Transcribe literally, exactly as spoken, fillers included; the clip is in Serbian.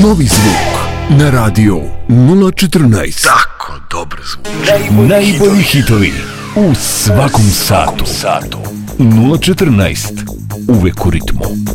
Novi zvuk na radio nula četrnaest. Tako dobar zvuk. Najbolji, Najbolji hitovi u svakom satu. nula četrnaest. Uvek u ritmu.